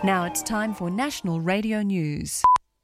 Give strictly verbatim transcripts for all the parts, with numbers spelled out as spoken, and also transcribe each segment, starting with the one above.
Now it's time for National Radio News.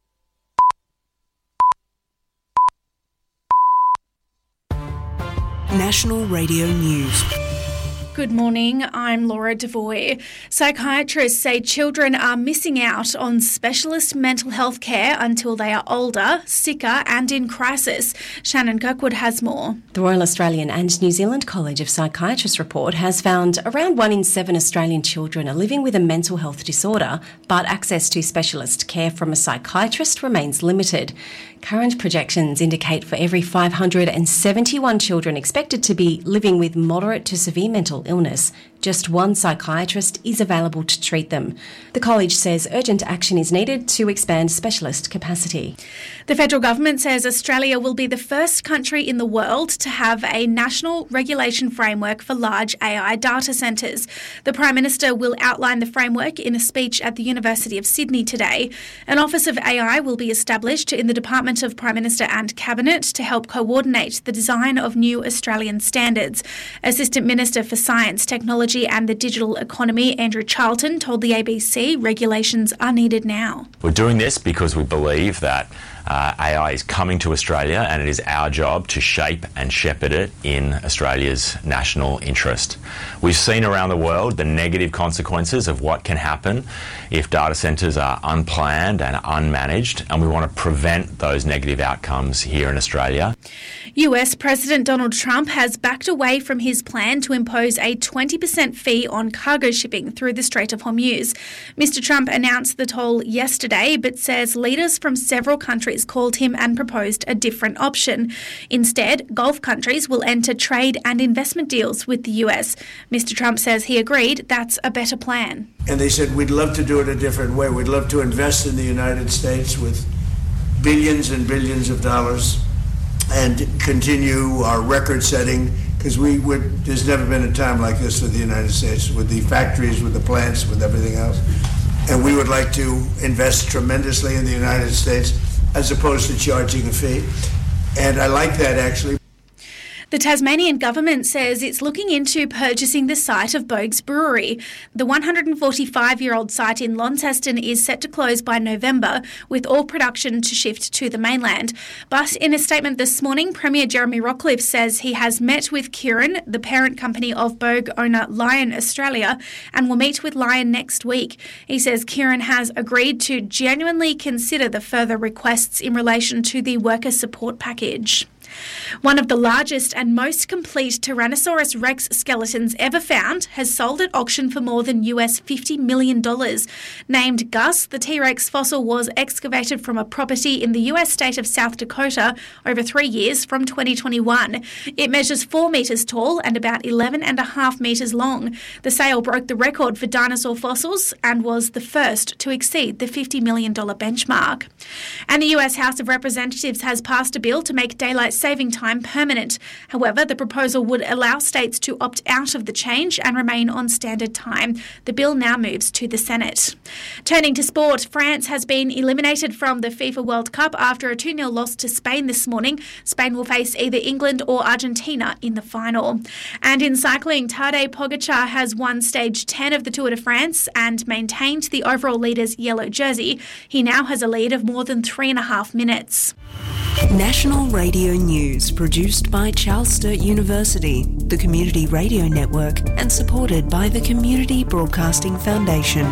National Radio News. Good morning, I'm Laura Devoy. Psychiatrists say children are missing out on specialist mental health care until they are older, sicker and in crisis. Shannon Kirkwood has more. The Royal Australian and New Zealand College of Psychiatrists report has found around one in seven Australian children are living with a mental health disorder, but access to specialist care from a psychiatrist remains limited. Current projections indicate for every five hundred seventy-one children expected to be living with moderate to severe mental illness, just one psychiatrist is available to treat them. The college says urgent action is needed to expand specialist capacity. The federal government says Australia will be the first country in the world to have a national regulation framework for large A I data centres. The Prime Minister will outline the framework in a speech at the University of Sydney today. An Office of A I will be established in the Department of Prime Minister and Cabinet to help coordinate the design of new Australian standards. Assistant Minister for Science, Technology and the Digital Economy, Andrew Charlton, told the A B C regulations are needed now. We're doing this because we believe that uh, A I is coming to Australia and it is our job to shape and shepherd it in Australia's national interest. We've seen around the world the negative consequences of what can happen if data centres are unplanned and unmanaged, and we want to prevent those negative outcomes here in Australia. U S President Donald Trump has backed away from his plan to impose a twenty percent fee on cargo shipping through the Strait of Hormuz. Mister Trump announced the toll yesterday, but says leaders from several countries called him and proposed a different option. Instead, Gulf countries will enter trade and investment deals with the U S. Mister Trump says he agreed that's a better plan. And they said, we'd love to do it a different way. We'd love to invest in the United States with billions and billions of dollars and continue our record setting, because we would, there's never been a time like this for the United States, with the factories, with the plants, with everything else. And we would like to invest tremendously in the United States as opposed to charging a fee. And I like that, actually. The Tasmanian government says it's looking into purchasing the site of Boag's Brewery. The one hundred forty-five-year-old site in Launceston is set to close by November, with all production to shift to the mainland. But in a statement this morning, Premier Jeremy Rockliff says he has met with Kirin, the parent company of Boag owner Lion Australia, and will meet with Lion next week. He says Kirin has agreed to genuinely consider the further requests in relation to the worker support package. One of the largest and most complete Tyrannosaurus rex skeletons ever found has sold at auction for more than U S fifty million dollars. Named Gus, the T-Rex fossil was excavated from a property in the U S state of South Dakota over three years from twenty twenty-one. It measures four metres tall and about eleven and a half metres long. The sale broke the record for dinosaur fossils and was the first to exceed the fifty million dollars benchmark. And the U S House of Representatives has passed a bill to make daylight saving time permanent. However, the proposal would allow states to opt out of the change and remain on standard time. The bill now moves to the Senate. Turning to sport, France has been eliminated from the FIFA World Cup after a two nil loss to Spain this morning. Spain will face either England or Argentina in the final. And in cycling, Tadej Pogačar has won stage ten of the Tour de France and maintained the overall leader's yellow jersey. He now has a lead of more than three and a half minutes. National Radio News, produced by Charles Sturt University, the Community Radio Network, and supported by the Community Broadcasting Foundation.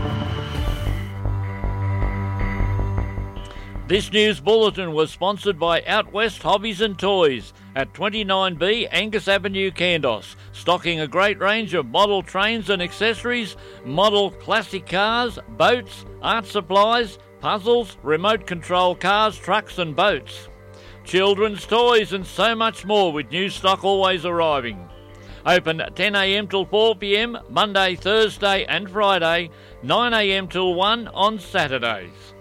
This news bulletin was sponsored by Out West Hobbies and Toys at twenty-nine B Angus Avenue, Kandos, stocking a great range of model trains and accessories, model classic cars, boats, art supplies, puzzles, remote control cars, trucks and boats, children's toys and so much more, with new stock always arriving. Open ten a m till four p m Monday, Thursday and Friday, nine a m till one on Saturdays.